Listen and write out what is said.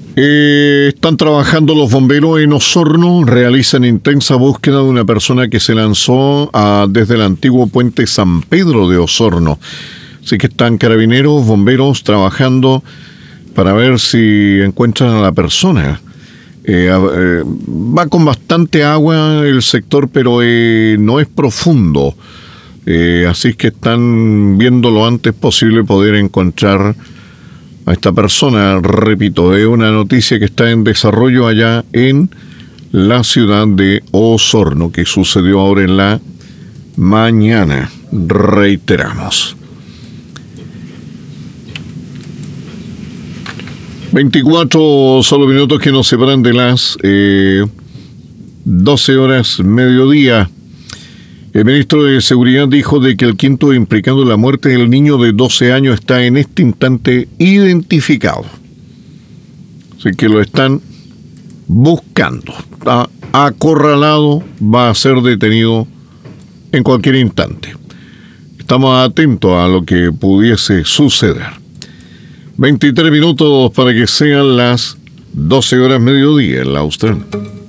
Están trabajando los bomberos en Osorno, realizan intensa búsqueda de una persona que se lanzó desde el antiguo puente San Pedro de Osorno. Así que están carabineros, bomberos trabajando para ver si encuentran a la persona. Va con bastante agua el sector, pero no es profundo. Así que están viendo lo antes posible poder encontrar a esta persona. Repito, es una noticia que está en desarrollo allá en la ciudad de Osorno, que sucedió ahora en la mañana. Reiteramos. 24 solo minutos que nos separan de las 12 horas mediodía. El ministro de Seguridad dijo de que el quinto implicado en la muerte del niño de 12 años está en este instante identificado. Así que lo están buscando. Está acorralado, va a ser detenido en cualquier instante. Estamos atentos a lo que pudiese suceder. 23 minutos para que sean las 12 horas mediodía en la Austral.